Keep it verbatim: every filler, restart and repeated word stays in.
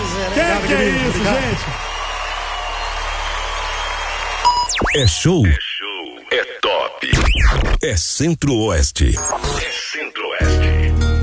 Que que é isso, gente? É show. É show. É top. É Centro-Oeste. É Centro-Oeste.